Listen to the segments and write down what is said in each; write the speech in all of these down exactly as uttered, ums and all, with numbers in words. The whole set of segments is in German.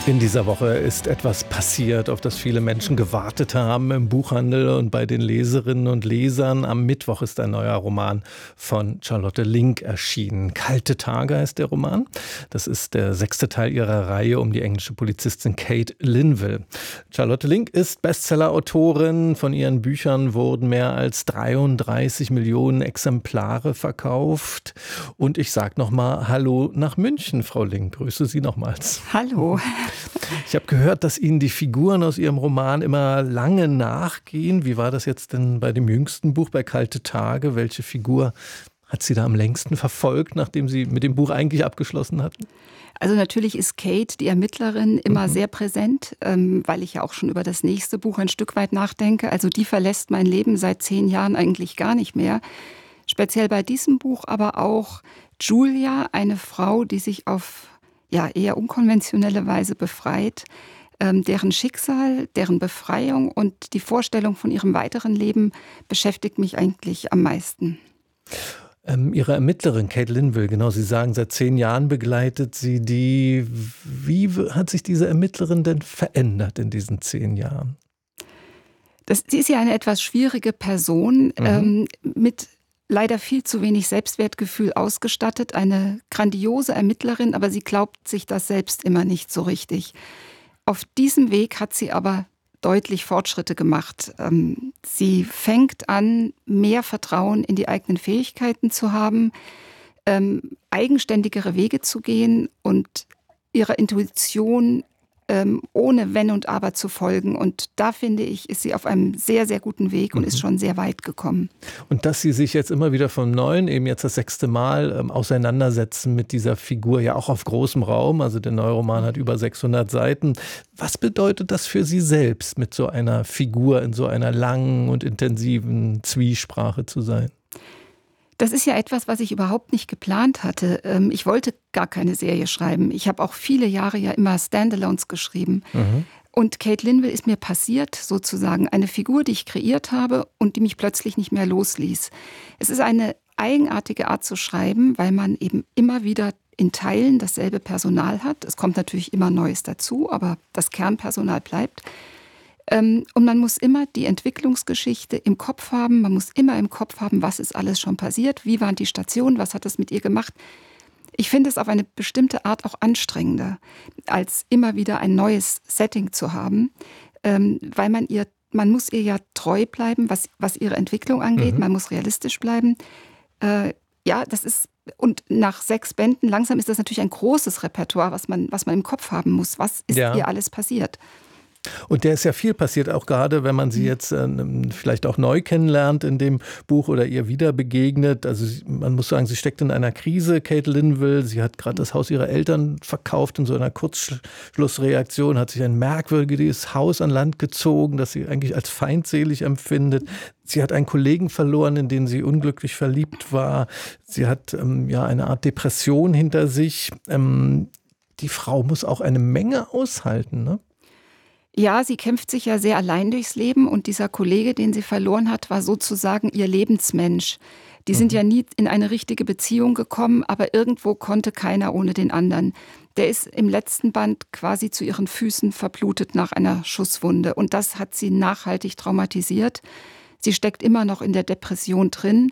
In dieser Woche ist etwas passiert, auf das viele Menschen gewartet haben im Buchhandel und bei den Leserinnen und Lesern. Am Mittwoch ist ein neuer Roman von Charlotte Link erschienen. Kalte Tage heißt der Roman. Das ist der sechste Teil ihrer Reihe um die englische Polizistin Kate Linville. Charlotte Link ist Bestseller-Autorin. Von ihren Büchern wurden mehr als dreiunddreißig Millionen Exemplare verkauft. Und ich sage nochmal Hallo nach München, Frau Link. Grüße Sie nochmals. Hallo. Ich habe gehört, dass Ihnen die Figuren aus Ihrem Roman immer lange nachgehen. Wie war das jetzt denn bei dem jüngsten Buch, bei Kalte Tage? Welche Figur hat Sie da am längsten verfolgt, nachdem Sie mit dem Buch eigentlich abgeschlossen hatten? Also natürlich ist Kate, die Ermittlerin, immer Mhm. sehr präsent, ähm, weil ich ja auch schon über das nächste Buch ein Stück weit nachdenke. Also die verlässt mein Leben seit zehn Jahren eigentlich gar nicht mehr. Speziell bei diesem Buch aber auch Julia, eine Frau, die sich auf ja, eher unkonventionelle Weise befreit, ähm, deren Schicksal, deren Befreiung und die Vorstellung von ihrem weiteren Leben beschäftigt mich eigentlich am meisten. Ähm, Ihre Ermittlerin Kate Linville, genau, Sie sagen, seit zehn Jahren begleitet Sie die. Wie w- hat sich diese Ermittlerin denn verändert in diesen zehn Jahren? Das, sie ist ja eine etwas schwierige Person, Mhm. ähm, mit leider viel zu wenig Selbstwertgefühl ausgestattet. Eine grandiose Ermittlerin, aber sie glaubt sich das selbst immer nicht so richtig. Auf diesem Weg hat sie aber deutlich Fortschritte gemacht. Ähm, sie fängt an, mehr Vertrauen in die eigenen Fähigkeiten zu haben, ähm, eigenständigere Wege zu gehen und ihrer Intuition ähm, ohne Wenn und Aber zu folgen. Und da finde ich, ist sie auf einem sehr, sehr guten Weg und Mhm. ist schon sehr weit gekommen. Und dass Sie sich jetzt immer wieder vom Neuen, eben jetzt das sechste Mal, ähm, auseinandersetzen mit dieser Figur, ja auch auf großem Raum. Also der neue Roman hat über sechshundert Seiten. Was bedeutet das für Sie selbst, mit so einer Figur in so einer langen und intensiven Zwiesprache zu sein? Das ist ja etwas, was ich überhaupt nicht geplant hatte. Ähm, Ich wollte gar keine Serie schreiben. Ich habe auch viele Jahre ja immer Standalones geschrieben. Mhm. Und Kate Linville ist mir passiert, sozusagen. Eine Figur, die ich kreiert habe und die mich plötzlich nicht mehr losließ. Es ist eine eigenartige Art zu schreiben, weil man eben immer wieder in Teilen dasselbe Personal hat. Es kommt natürlich immer Neues dazu, aber das Kernpersonal bleibt. Ähm, Und man muss immer die Entwicklungsgeschichte im Kopf haben. Man muss immer im Kopf haben, was ist alles schon passiert, wie waren die Stationen, was hat das mit ihr gemacht. Ich finde es auf eine bestimmte Art auch anstrengender, als immer wieder ein neues Setting zu haben, ähm, weil man ihr, man muss ihr ja treu bleiben, was, was ihre Entwicklung angeht. Mhm. Man muss realistisch bleiben. Äh, ja, das ist, und nach sechs Bänden langsam ist das natürlich ein großes Repertoire, was man, was man im Kopf haben muss. Was ist Ja. ihr alles passiert? Und der ist ja viel passiert, auch gerade wenn man sie jetzt äh, vielleicht auch neu kennenlernt in dem Buch oder ihr wieder begegnet. Also sie- man muss sagen, sie steckt in einer Krise, Kate Linville. Sie hat gerade das Haus ihrer Eltern verkauft in so einer Kurzschlussreaktion, hat sich ein merkwürdiges Haus an Land gezogen, das sie eigentlich als feindselig empfindet. Sie hat einen Kollegen verloren, in den sie unglücklich verliebt war. Sie hat ähm, ja eine Art Depression hinter sich. Ähm, die Frau muss auch eine Menge aushalten, ne? Ja, sie kämpft sich ja sehr allein durchs Leben und dieser Kollege, den sie verloren hat, war sozusagen ihr Lebensmensch. Die sind Mhm. ja nie in eine richtige Beziehung gekommen, aber irgendwo konnte keiner ohne den anderen. Der ist im letzten Band quasi zu ihren Füßen verblutet nach einer Schusswunde und das hat sie nachhaltig traumatisiert. Sie steckt immer noch in der Depression drin.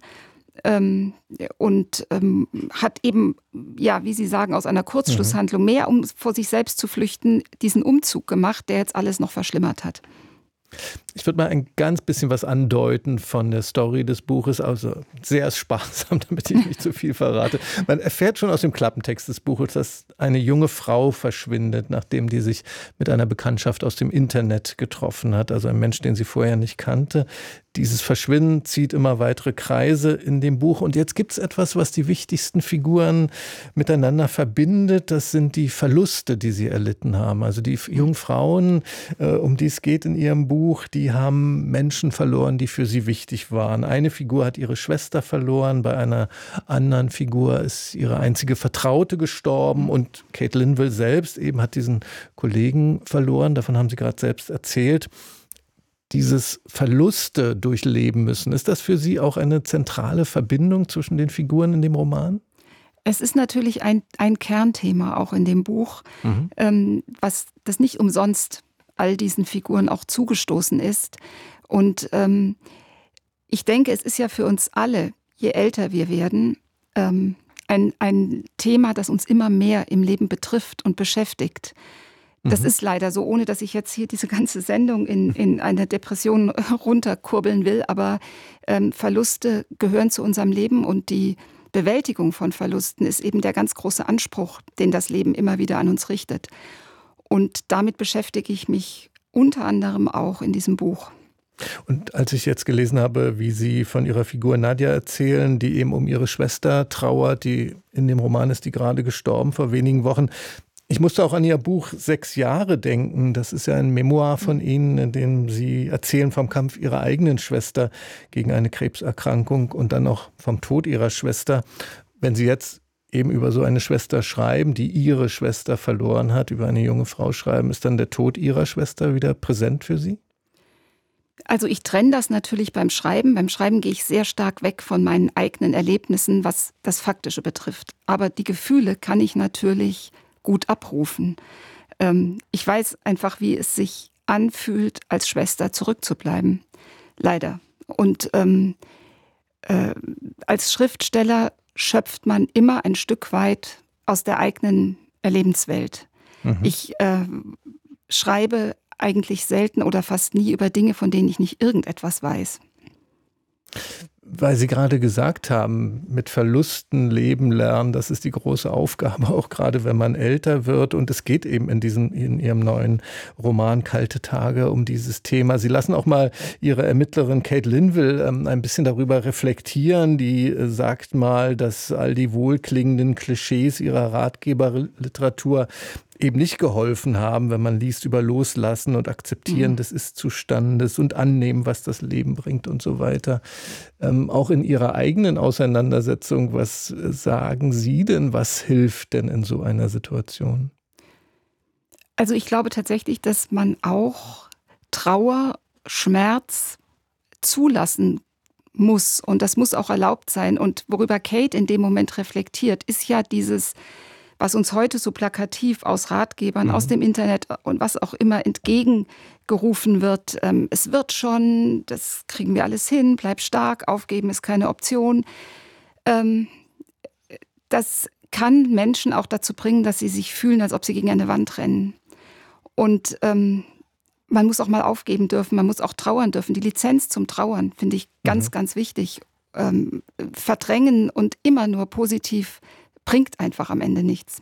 Ähm, und ähm, hat eben, ja, wie Sie sagen, aus einer Mhm. Kurzschlusshandlung mehr, um vor sich selbst zu flüchten, diesen Umzug gemacht, der jetzt alles noch verschlimmert hat. Ich würde mal ein ganz bisschen was andeuten von der Story des Buches, also sehr sparsam, damit ich nicht zu viel verrate. Man erfährt schon aus dem Klappentext des Buches, dass eine junge Frau verschwindet, nachdem die sich mit einer Bekanntschaft aus dem Internet getroffen hat, also ein Mensch, den sie vorher nicht kannte. Dieses Verschwinden zieht immer weitere Kreise in dem Buch. Und jetzt gibt es etwas, was die wichtigsten Figuren miteinander verbindet. Das sind die Verluste, die sie erlitten haben. Also die jungen Frauen, äh, um die es geht in ihrem Buch, die haben Menschen verloren, die für sie wichtig waren. Eine Figur hat ihre Schwester verloren, bei einer anderen Figur ist ihre einzige Vertraute gestorben und Kate Linville selbst eben hat diesen Kollegen verloren. Davon haben Sie gerade selbst erzählt. Dieses Verluste durchleben müssen. Ist das für Sie auch eine zentrale Verbindung zwischen den Figuren in dem Roman? Es ist natürlich ein, ein Kernthema auch in dem Buch, mhm. ähm, was das nicht umsonst all diesen Figuren auch zugestoßen ist. Und ähm, ich denke, es ist ja für uns alle, je älter wir werden, ähm, ein, ein Thema, das uns immer mehr im Leben betrifft und beschäftigt. Das mhm. ist leider so, ohne dass ich jetzt hier diese ganze Sendung in, in eine Depression runterkurbeln will. Aber ähm, Verluste gehören zu unserem Leben und die Bewältigung von Verlusten ist eben der ganz große Anspruch, den das Leben immer wieder an uns richtet. Und damit beschäftige ich mich unter anderem auch in diesem Buch. Und als ich jetzt gelesen habe, wie Sie von Ihrer Figur Nadja erzählen, die eben um ihre Schwester trauert, die in dem Roman ist, die gerade gestorben vor wenigen Wochen. Ich musste auch an Ihr Buch Sechs Jahre denken. Das ist ja ein Memoir von Ihnen, in dem Sie erzählen vom Kampf Ihrer eigenen Schwester gegen eine Krebserkrankung und dann auch vom Tod Ihrer Schwester. Wenn Sie jetzt eben über so eine Schwester schreiben, die Ihre Schwester verloren hat, über eine junge Frau schreiben, ist dann der Tod Ihrer Schwester wieder präsent für Sie? Also ich trenne das natürlich beim Schreiben. Beim Schreiben gehe ich sehr stark weg von meinen eigenen Erlebnissen, was das Faktische betrifft. Aber die Gefühle kann ich natürlich gut abrufen. Ähm, ich weiß einfach, wie es sich anfühlt, als Schwester zurückzubleiben. Leider. Und ähm, äh, als Schriftsteller schöpft man immer ein Stück weit aus der eigenen Erlebenswelt. Mhm. Ich äh, schreibe eigentlich selten oder fast nie über Dinge, von denen ich nicht irgendetwas weiß. Weil Sie gerade gesagt haben, mit Verlusten leben lernen, das ist die große Aufgabe, auch gerade wenn man älter wird. Und es geht eben in, diesem, in Ihrem neuen Roman Kalte Tage um dieses Thema. Sie lassen auch mal Ihre Ermittlerin Kate Linville ähm, ein bisschen darüber reflektieren. Die äh, sagt mal, dass all die wohlklingenden Klischees ihrer Ratgeberliteratur eben nicht geholfen haben, wenn man liest über Loslassen und Akzeptieren mhm. des Ist-Zustandes und Annehmen, was das Leben bringt und so weiter. Ähm, auch in Ihrer eigenen Auseinandersetzung, was sagen Sie denn, was hilft denn in so einer Situation? Also ich glaube tatsächlich, dass man auch Trauer, Schmerz zulassen muss und das muss auch erlaubt sein. Und worüber Kate in dem Moment reflektiert, ist ja dieses, was uns heute so plakativ aus Ratgebern, mhm. aus dem Internet und was auch immer entgegengerufen wird. Ähm, es wird schon, das kriegen wir alles hin, bleib stark, aufgeben ist keine Option. Ähm, das kann Menschen auch dazu bringen, dass sie sich fühlen, als ob sie gegen eine Wand rennen. Und ähm, man muss auch mal aufgeben dürfen, man muss auch trauern dürfen. Die Lizenz zum Trauern finde ich ganz, mhm. ganz wichtig. Ähm, verdrängen und immer nur positiv bringt einfach am Ende nichts.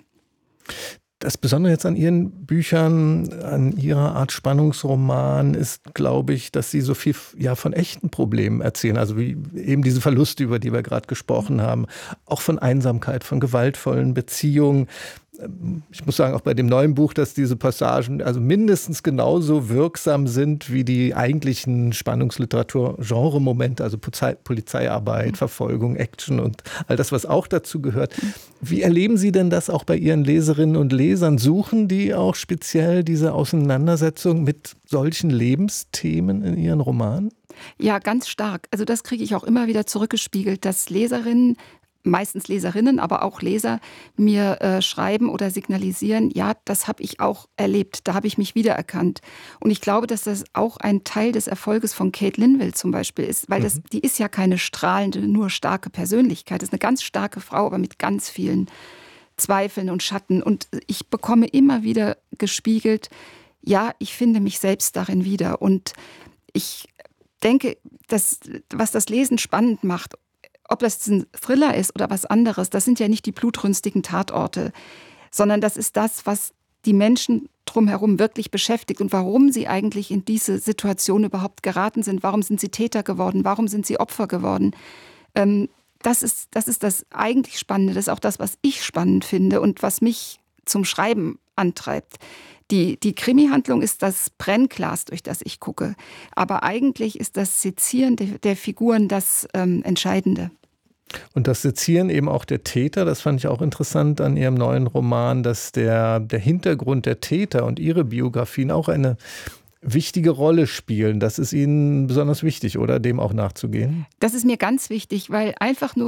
Das Besondere jetzt an Ihren Büchern, an Ihrer Art Spannungsroman ist, glaube ich, dass Sie so viel ja, von echten Problemen erzählen. Also wie eben diese Verluste, über die wir gerade gesprochen haben. Auch von Einsamkeit, von gewaltvollen Beziehungen. Ich muss sagen, auch bei dem neuen Buch, dass diese Passagen also mindestens genauso wirksam sind wie die eigentlichen Spannungsliteratur-Genre-Momente, also Polizeiarbeit, Verfolgung, Action und all das, was auch dazu gehört. Wie erleben Sie denn das auch bei Ihren Leserinnen und Lesern? Suchen die auch speziell diese Auseinandersetzung mit solchen Lebensthemen in Ihren Romanen? Ja, ganz stark. Also das kriege ich auch immer wieder zurückgespiegelt, dass Leserinnen, meistens Leserinnen, aber auch Leser mir äh, schreiben oder signalisieren, ja, das habe ich auch erlebt, da habe ich mich wiedererkannt. Und ich glaube, dass das auch ein Teil des Erfolges von Kate Linville zum Beispiel ist, weil das, mhm. die ist ja keine strahlende, nur starke Persönlichkeit, das ist eine ganz starke Frau, aber mit ganz vielen Zweifeln und Schatten. Und ich bekomme immer wieder gespiegelt, ja, ich finde mich selbst darin wieder. Und ich denke, dass, was das Lesen spannend macht, ob das ein Thriller ist oder was anderes, das sind ja nicht die blutrünstigen Tatorte, sondern das ist das, was die Menschen drumherum wirklich beschäftigt und warum sie eigentlich in diese Situation überhaupt geraten sind. Warum sind sie Täter geworden? Warum sind sie Opfer geworden? Ähm, das ist, das ist das eigentlich Spannende. Das ist auch das, was ich spannend finde und was mich zum Schreiben antreibt. Die, die Krimi-Handlung ist das Brennglas, durch das ich gucke. Aber eigentlich ist das Sezieren der, der Figuren das ähm, Entscheidende. Und das Sezieren eben auch der Täter, das fand ich auch interessant an Ihrem neuen Roman, dass der, der Hintergrund der Täter und ihre Biografien auch eine wichtige Rolle spielen. Das ist Ihnen besonders wichtig, oder? Dem auch nachzugehen? Das ist mir ganz wichtig, weil einfach nur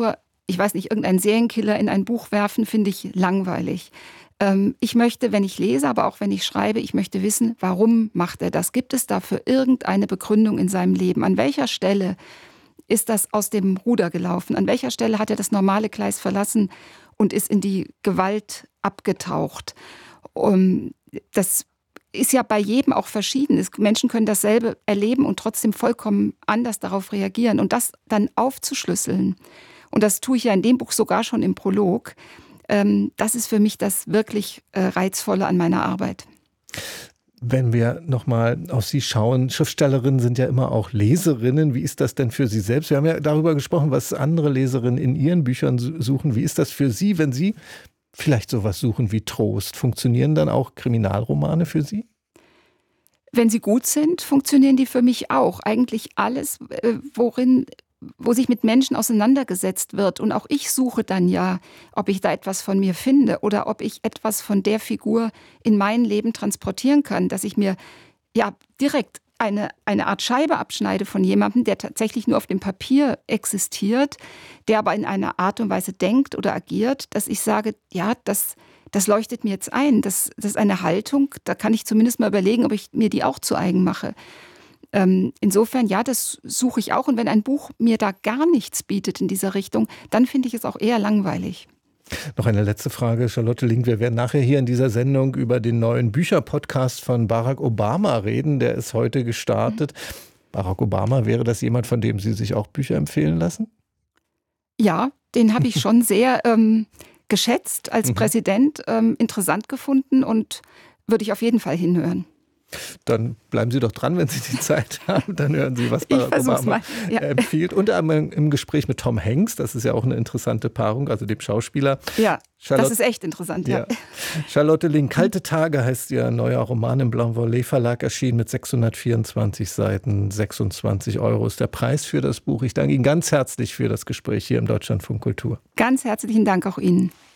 ich weiß nicht, irgendeinen Serienkiller in ein Buch werfen, finde ich langweilig. Ähm, ich möchte, wenn ich lese, aber auch wenn ich schreibe, ich möchte wissen, warum macht er das? Gibt es dafür irgendeine Begründung in seinem Leben? An welcher Stelle ist das aus dem Ruder gelaufen? An welcher Stelle hat er das normale Gleis verlassen und ist in die Gewalt abgetaucht? Um, das ist ja bei jedem auch verschieden. Menschen können dasselbe erleben und trotzdem vollkommen anders darauf reagieren. Und das dann aufzuschlüsseln, und das tue ich ja in dem Buch sogar schon im Prolog, ähm, das ist für mich das wirklich äh, Reizvolle an meiner Arbeit. Wenn wir nochmal auf Sie schauen, Schriftstellerinnen sind ja immer auch Leserinnen. Wie ist das denn für Sie selbst? Wir haben ja darüber gesprochen, was andere Leserinnen in ihren Büchern suchen. Wie ist das für Sie, wenn Sie vielleicht sowas suchen wie Trost? Funktionieren dann auch Kriminalromane für Sie? Wenn sie gut sind, funktionieren die für mich auch. Eigentlich alles, worin, wo sich mit Menschen auseinandergesetzt wird. Und auch ich suche dann ja, ob ich da etwas von mir finde oder ob ich etwas von der Figur in mein Leben transportieren kann, dass ich mir ja direkt eine, eine Art Scheibe abschneide von jemandem, der tatsächlich nur auf dem Papier existiert, der aber in einer Art und Weise denkt oder agiert, dass ich sage, ja, das, das leuchtet mir jetzt ein. Das, das ist eine Haltung, da kann ich zumindest mal überlegen, ob ich mir die auch zu eigen mache. Ähm, insofern, ja, das suche ich auch. Und wenn ein Buch mir da gar nichts bietet in dieser Richtung, dann finde ich es auch eher langweilig. Noch eine letzte Frage, Charlotte Link. Wir werden nachher hier in dieser Sendung über den neuen Bücherpodcast von Barack Obama reden. Der ist heute gestartet. Mhm. Barack Obama, wäre das jemand, von dem Sie sich auch Bücher empfehlen lassen? Ja, den habe ich schon sehr ähm, geschätzt als mhm. Präsident, ähm, interessant gefunden und würde ich auf jeden Fall hinhören. Dann bleiben Sie doch dran, wenn Sie die Zeit haben. Dann hören Sie, was Barack Obama ja. empfiehlt. Unter anderem im Gespräch mit Tom Hanks. Das ist ja auch eine interessante Paarung, also dem Schauspieler. Ja, Charlotte, das ist echt interessant. Ja. Ja. Charlotte Link, Kalte Tage heißt Ihr neuer Roman im Blanc-Volet Verlag, erschienen mit sechshundertvierundzwanzig Seiten. sechsundzwanzig Euro ist der Preis für das Buch. Ich danke Ihnen ganz herzlich für das Gespräch hier im Deutschlandfunk Kultur. Ganz herzlichen Dank auch Ihnen.